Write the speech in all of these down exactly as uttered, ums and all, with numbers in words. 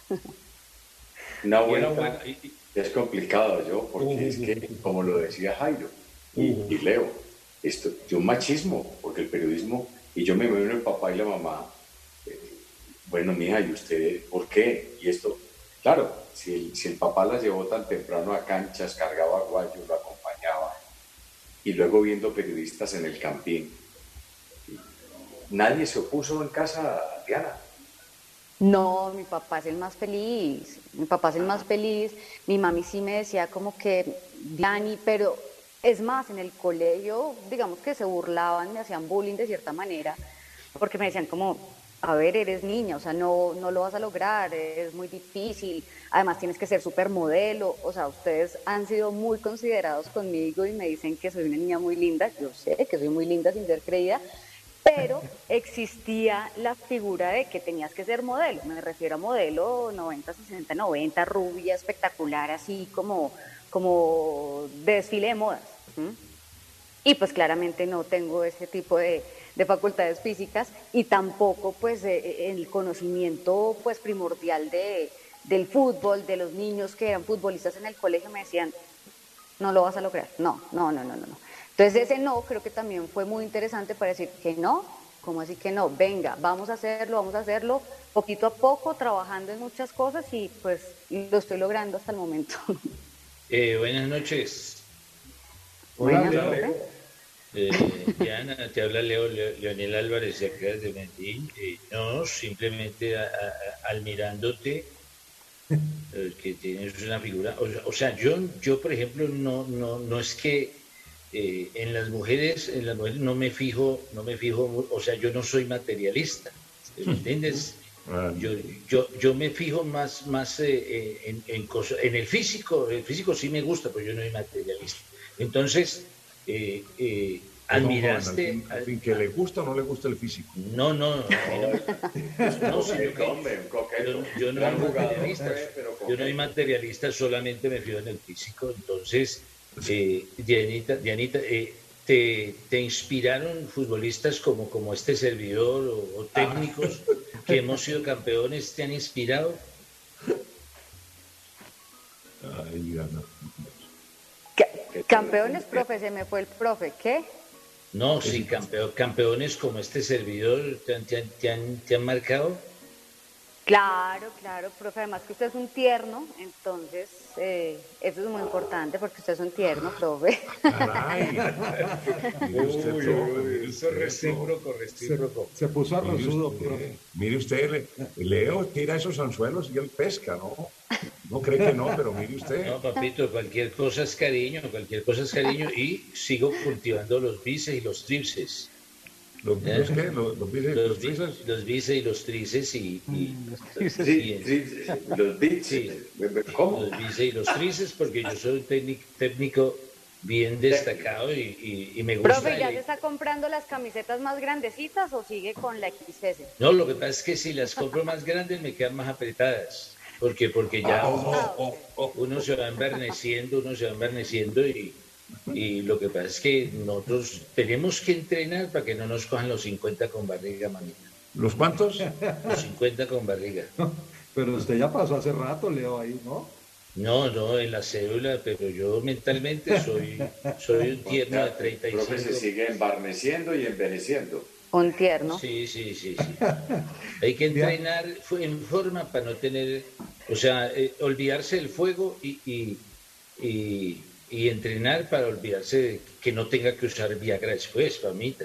Una Y era bueno. vuelta Y, y- es complicado yo, porque es que, Uh, como lo decía Jairo y, uh, y Leo, esto de un machismo, porque el periodismo, y yo me imagino el papá y la mamá, bueno, mija, ¿y usted por qué? Y esto, claro, si el, si el papá la llevó tan temprano a canchas, cargaba guayos, lo acompañaba, y luego viendo periodistas en el campín, nadie se opuso en casa, Diana. No, mi papá es el más feliz, mi papá es el más feliz, mi mami sí me decía como que, Diani, pero es más, en el colegio, digamos que se burlaban, me hacían bullying de cierta manera, porque me decían como, a ver, eres niña, o sea, no, no lo vas a lograr, es muy difícil, además tienes que ser supermodelo, o sea, ustedes han sido muy considerados conmigo y me dicen que soy una niña muy linda, yo sé que soy muy linda sin ser creída, pero existía la figura de que tenías que ser modelo, me refiero a modelo noventa, sesenta, noventa, rubia, espectacular, así como, como de desfile de modas. ¿M? Y pues claramente no tengo ese tipo de, de facultades físicas y tampoco pues eh, el conocimiento pues primordial de, del fútbol, de los niños que eran futbolistas en el colegio me decían, no lo vas a lograr. No, no, no, no, no, no. Entonces ese no creo que también fue muy interesante para decir que no, ¿cómo así que no? Venga, vamos a hacerlo, vamos a hacerlo poquito a poco, trabajando en muchas cosas y pues lo estoy logrando hasta el momento. eh, Buenas noches. hola, Buenas, Hola, Leo. profe. Leo. Eh, Diana, te habla Leo, Leo- Leonel Álvarez de acá de Medellín. Eh, no, simplemente a- a- a- admirándote, eh, que tienes una figura. O, sea, o sea, yo, yo, por ejemplo, no, no, no es que eh, en las mujeres, en las mujeres no me fijo, no me fijo, mu- o sea, yo no soy materialista, ¿me entiendes? Ah, Yo, yo, yo me fijo más, más eh, eh, en, en, cosas, en el físico, el físico sí me gusta, pero yo no soy materialista. Entonces, eh, eh, es un joven, al admiraste, fin, al fin, a- que le a- gusta o no le gusta el físico. no, no, a mí no No, me, es un no, sino coqueto, que hombre, un yo, coqueto. no- yo no soy Gran jugador materialista, fue, pero yo no soy coqueto. materialista, solamente me fijo en el físico. Entonces, eh, Dianita, Dianita eh, te, te inspiraron futbolistas como, como este servidor o, o técnicos que hemos sido campeones, ¿te han inspirado? Ay, Diana. Que te Campeones, responde. profe, se me fue el profe. ¿Qué? No, Es- sí, campeón, campeones como este servidor, ¿te han, te han, te han, te han marcado? Claro, claro, profe, además que usted es un tierno, entonces eh, eso es muy importante porque usted es un tierno, profe. Caray. Mire usted, Uy, profe, uy, mire eso es usted, profe. recíproco, Se, recíproco. se puso Mire arrozudo, usted, profe. mire usted, le- Leo tira esos anzuelos y él pesca, ¿no? No cree que no, pero mire usted. No, papito, cualquier cosa es cariño, cualquier cosa es cariño y sigo cultivando los bíceps y los tríceps. ¿Los, ¿Eh? los qué? ¿Los, los, bíceps, Los, los bi- tríceps? los bíceps y los tríceps y, y, Mm, dices, y Sí, en- sí, los beats. sí, ¿Cómo? los bíceps y los tríceps porque yo soy un técnic- técnico bien Técnico. destacado y, y- y me Profe, gusta ¿ya se el... está comprando las camisetas más grandecitas o sigue con la X S? No, lo que pasa es que si las compro más grandes me quedan más apretadas porque, porque ya uno, Ah, ok. uno se va enverneciendo, uno se va enverneciendo y, y lo que pasa es que nosotros tenemos que entrenar para que no nos cojan los cincuenta con barriga, mamita. ¿Los cuantos? Los cincuenta con barriga. pero usted ya pasó hace rato, Leo, ahí, ¿no? No, no, en la cédula, pero yo mentalmente soy, soy un O tierno de sea, el treinta y profe se cinco. sigue embarneciendo y envejeciendo. Un tierno. Sí, sí, sí, sí. Hay que Dia- entrenar fu- en forma para no tener, o sea, eh, olvidarse del fuego y, y, y, y entrenar para olvidarse de que no tenga que usar Viagra después, mamita.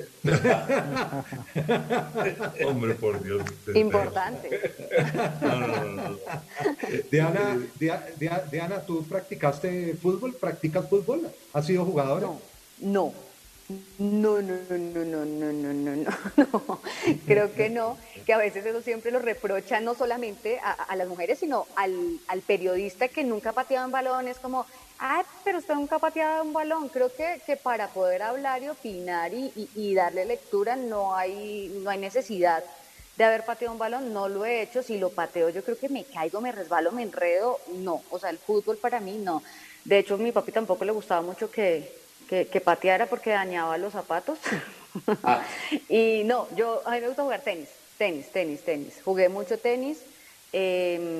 Hombre, por Dios. usted- Importante. No, no, no, no. Diana, Dia- Dia- Diana, ¿tú practicaste fútbol? ¿Practicas fútbol? ¿Has sido jugadora? No, no. No, no, no, no, no, no, no, no, no, no. Creo que no, que a veces eso siempre lo reprocha no solamente a, a las mujeres, sino al, al periodista que nunca pateaba un balón. Es como, ay, pero usted nunca ha pateado un balón. Creo que, que para poder hablar y opinar y, y, y darle lectura no hay, no hay necesidad de haber pateado un balón. No lo he hecho. Si lo pateo, yo creo que me caigo, me resbalo, me enredo. No, o sea, el fútbol para mí no. De hecho, a mi papi tampoco le gustaba mucho que, que, que pateara porque dañaba los zapatos. Ah, Y no, yo, a mí me gusta jugar tenis, tenis, tenis, tenis. Jugué mucho tenis. eh,